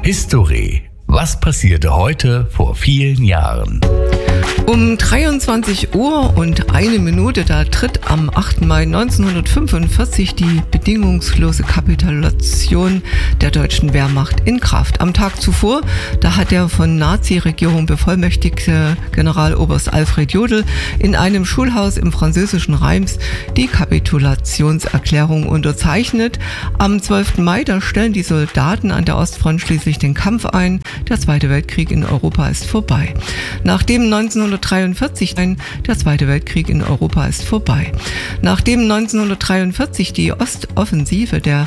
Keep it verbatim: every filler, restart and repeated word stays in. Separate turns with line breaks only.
History. Was passierte heute vor vielen Jahren?
Um dreiundzwanzig Uhr und eine Minute, da tritt am achten Mai neunzehnhundertfünfundvierzig die bedingungslose Kapitulation der deutschen Wehrmacht in Kraft. Am Tag zuvor, da hat der von Nazi-Regierung bevollmächtigte Generaloberst Alfred Jodl in einem Schulhaus im französischen Reims die Kapitulationserklärung unterzeichnet. Am zwölften Mai, da stellen die Soldaten an der Ostfront schließlich den Kampf ein. Der Zweite Weltkrieg in Europa ist vorbei. Nachdem neunzehnhundertdreiundvierzig ein, der Zweite Weltkrieg in Europa ist vorbei. Nachdem neunzehnhundertdreiundvierzig die Ostoffensive der